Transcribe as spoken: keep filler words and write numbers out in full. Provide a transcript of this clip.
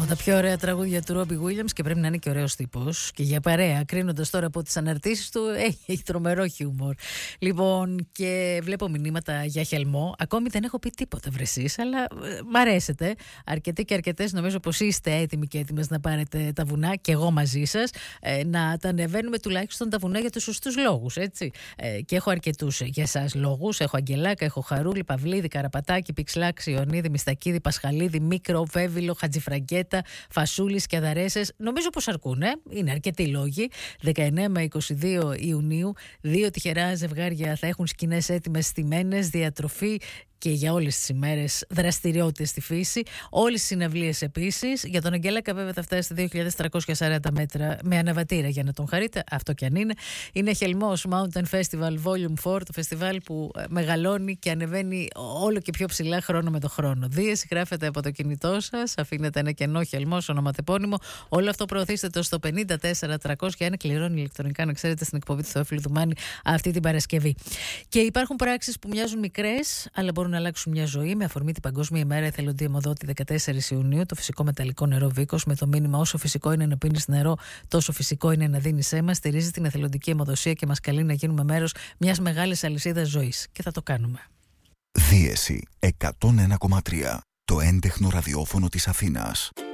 Από τα πιο ωραία τραγούδια του Ρόμπι Γουίλιαμς και πρέπει να είναι και ωραίος τύπος. Και για παρέα, κρίνοντας τώρα από τις αναρτήσεις του, έχει, έχει τρομερό χιούμορ. Λοιπόν, και βλέπω μηνύματα για χελμό. Ακόμη δεν έχω πει τίποτα βρεσείς, αλλά ε, μ' αρέσετε. Αρκετοί και αρκετές νομίζω πως είστε έτοιμοι και έτοιμες να πάρετε τα βουνά, και εγώ μαζί σας, ε, να τα ανεβαίνουμε τουλάχιστον τα βουνά για τους σωστούς λόγους, έτσι. Ε, και έχω αρκετούς για εσάς λόγους. Έχω Αγγελάκα, έχω Χαρούλη, Παυλίδη, Καραπατάκη, Πιξλάξη, Ιωνίδη, Μιστακίδη, Πασχαλίδη, Μίκρο, Βέβυλο, Χατζιφραγκέτα, Φασούλης και Αδαρέσες. Νομίζω πως αρκούνε. Είναι αρκετοί λόγοι. δεκαεννέα με είκοσι δύο Ιουνίου, δύο τυχερά ζευγάρια θα έχουν σκηνές έτοιμες στημένες, διατροφή και για όλες τις ημέρες δραστηριότητες στη φύση. Όλες τις συναυλίες επίσης. Για τον Αγγέλακα βέβαια θα φτάσει δύο χιλιάδες τριακόσια σαράντα μέτρα με αναβατήρα για να τον χαρείτε. Αυτό κι αν είναι. Είναι Χελμός Mountain Festival Volume φορ, το φεστιβάλ που μεγαλώνει και ανεβαίνει όλο και πιο ψηλά χρόνο με το χρόνο. Δίεση γράφετε από το κινητό σας, αφήνετε ένα κενό Χελμός, ονοματεπώνυμο. Όλο αυτό προωθήστε το στο πενήντα τέσσερα τριακόσια ένα, κληρώνει ηλεκτρονικά, να ξέρετε, στην εκπομπή του Θεόφιλου Δουμάνη αυτή την Παρασκευή. Και υπάρχουν πράξεις που μοιάζουν μικρές, αλλά μπορούν να αλλάξουν μια ζωή, με αφορμή την Παγκόσμια ημέρα εθελοντή αιμοδότη δεκατέσσερις Ιουνίου, το φυσικό μεταλλικό νερό Βίκος, με το μήνυμα όσο φυσικό είναι να πίνεις νερό, τόσο φυσικό είναι να δίνεις αίμα, στηρίζει την εθελοντική αιμοδοσία και μας καλεί να γίνουμε μέρος μιας μεγάλης αλυσίδας ζωής. Και θα το κάνουμε. Δίεση εκατόν ένα κόμμα τρία, το έντεχνο ραδιόφωνο της Αθήνας.